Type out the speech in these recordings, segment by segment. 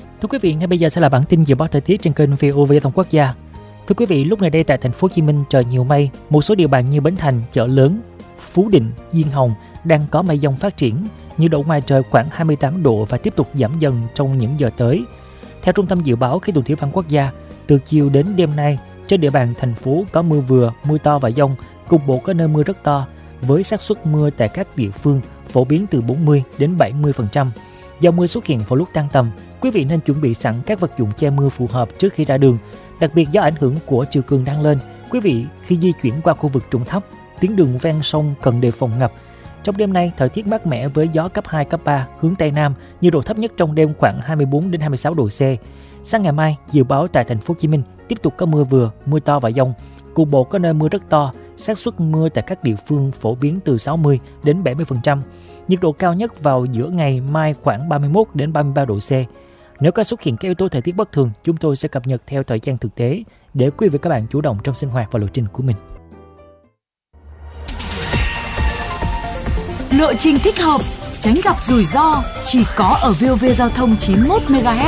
Thưa quý vị, ngay bây giờ sẽ là bản tin dự báo thời tiết trên kênh VOV Giao thông Quốc gia. Thưa quý vị, lúc này đây tại thành phố Hồ Chí Minh trời nhiều mây, một số địa bàn như Bến Thành, Chợ Lớn, Phú Định, Diên Hồng đang có mây dông phát triển, nhiệt độ ngoài trời khoảng 28 độ và tiếp tục giảm dần trong những giờ tới. Theo Trung tâm Dự báo Khí tượng Thủy văn Quốc gia, từ chiều đến đêm nay, trên địa bàn thành phố có mưa vừa, mưa to và dông, cục bộ có nơi mưa rất to, với xác suất mưa tại các địa phương phổ biến từ 40 đến 70%. Do mưa xuất hiện vào lúc tan tầm, quý vị nên chuẩn bị sẵn các vật dụng che mưa phù hợp trước khi ra đường. Đặc biệt do ảnh hưởng của chiều cường đang lên, quý vị khi di chuyển qua khu vực trũng thấp, tuyến đường ven sông cần đề phòng ngập. Trong đêm nay, thời tiết mát mẻ với gió cấp 2, cấp 3 hướng Tây Nam, nhiệt độ thấp nhất trong đêm khoảng 24 đến 26 độ C. Sang ngày mai, dự báo tại thành phố Hồ Chí Minh tiếp tục có mưa vừa, mưa to và dông, cục bộ có nơi mưa rất to, xác suất mưa tại các địa phương phổ biến từ 60 đến 70%. Nhiệt độ cao nhất vào giữa ngày mai khoảng 31 đến 33 độ C. Nếu có xuất hiện các yếu tố thời tiết bất thường, chúng tôi sẽ cập nhật theo thời gian thực tế để quý vị và các bạn chủ động trong sinh hoạt và lộ trình của mình. Lộ trình thích hợp, tránh gặp rủi ro chỉ có ở VOV Giao thông 91 MHz.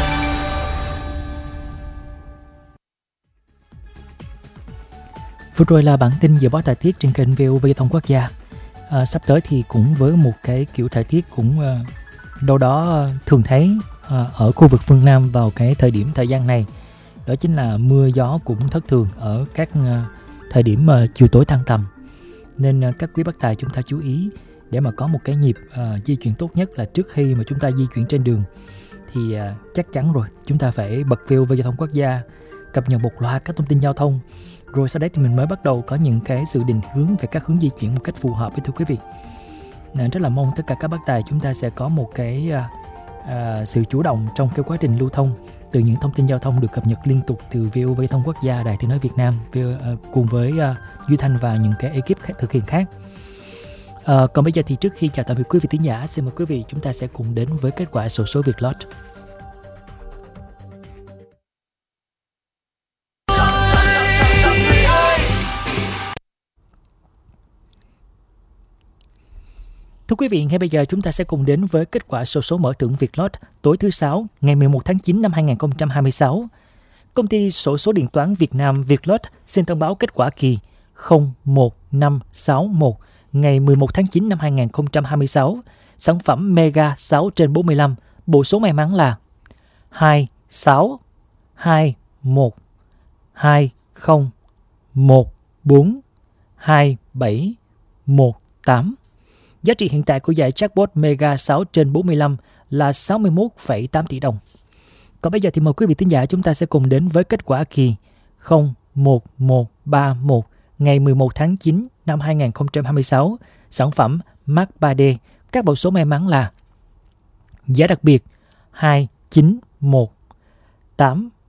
Vừa rồi là bản tin dự báo thời tiết trên kênh VOV Giao thông Quốc gia. Sắp tới thì cũng với một cái kiểu thời tiết cũng đâu đó thường thấy ở khu vực phương Nam vào cái thời gian này, đó chính là mưa gió cũng thất thường ở các thời điểm chiều tối tan tầm. Nên các quý bác tài chúng ta chú ý để mà có một cái nhịp di chuyển tốt nhất là trước khi mà chúng ta di chuyển trên đường thì chắc chắn rồi chúng ta phải bật VOV Giao thông Quốc gia, cập nhật một loạt các thông tin giao thông, rồi sau đấy thì mình mới bắt đầu có những cái sự định hướng về các hướng di chuyển một cách phù hợp với thưa quý vị. Nên rất là mong tất cả các bác tài chúng ta sẽ có một cái sự chủ động trong cái quá trình lưu thông từ những thông tin giao thông được cập nhật liên tục từ VOV Giao thông Quốc gia, Đài Tiếng nói Việt Nam cùng với Duy Thanh và những cái ekip khác thực hiện khác. Còn bây giờ thì trước khi chào tạm biệt quý vị thính giả, xin mời quý vị chúng ta sẽ cùng đến với kết quả xổ số Vietlott. Thưa quý vị, ngay bây giờ chúng ta sẽ cùng đến với kết quả xổ số mở thưởng Vietlott tối thứ Sáu, ngày 11 tháng 9 năm 2026. Công ty xổ số điện toán Việt Nam Vietlott xin thông báo kết quả kỳ 01561 ngày 11 tháng 9 năm 2026. Sản phẩm Mega 6/45, bộ số may mắn là 26 21 20 14 27 18. Giá trị hiện tại của giải jackpot Mega 6/45 là 61,8 tỷ đồng. Còn bây giờ thì mời quý vị thính giả chúng ta sẽ cùng đến với kết quả kỳ 01131 ngày 11 tháng 9 năm 2026. Sản phẩm Mark 3D. Các bộ số may mắn là giá đặc biệt 291 8